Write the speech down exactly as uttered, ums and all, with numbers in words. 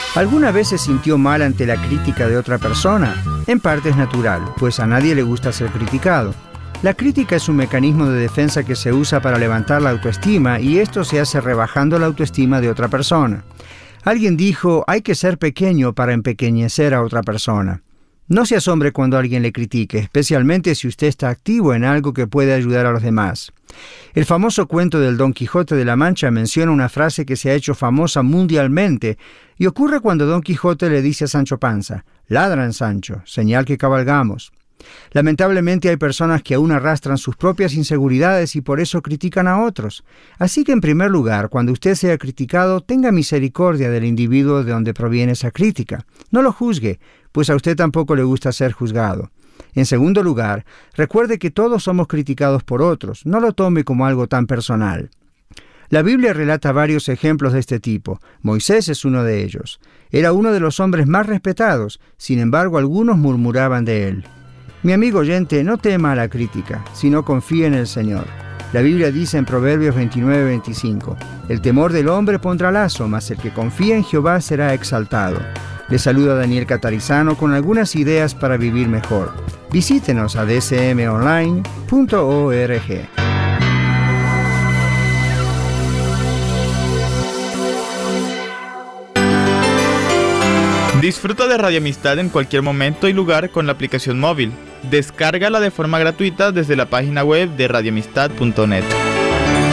¿Alguna vez se sintió mal ante la crítica de otra persona? En parte es natural, pues a nadie le gusta ser criticado. La crítica es un mecanismo de defensa que se usa para levantar la autoestima, y esto se hace rebajando la autoestima de otra persona. Alguien dijo, hay que ser pequeño para empequeñecer a otra persona. No se asombre cuando alguien le critique, especialmente si usted está activo en algo que puede ayudar a los demás. El famoso cuento del Don Quijote de la Mancha menciona una frase que se ha hecho famosa mundialmente, y ocurre cuando Don Quijote le dice a Sancho Panza, «Ladran, Sancho, señal que cabalgamos». Lamentablemente hay personas que aún arrastran sus propias inseguridades y por eso critican a otros. Así que en primer lugar, cuando usted sea criticado, tenga misericordia del individuo de donde proviene esa crítica. No lo juzgue, pues a usted tampoco le gusta ser juzgado. En segundo lugar, recuerde que todos somos criticados por otros. No lo tome como algo tan personal. La Biblia relata varios ejemplos de este tipo. Moisés es uno de ellos. Era uno de los hombres más respetados, sin embargo algunos murmuraban de él. Mi amigo oyente, no tema a la crítica, sino confíe en el Señor. La Biblia dice en Proverbios veintinueve veinticinco, el temor del hombre pondrá lazo, mas el que confía en Jehová será exaltado. Le saluda Daniel Catarizano con algunas ideas para vivir mejor. Visítenos a d c m online punto org. Disfruta de Radio Amistad en cualquier momento y lugar con la aplicación móvil. Descárgala de forma gratuita desde la página web de radio amistad punto net.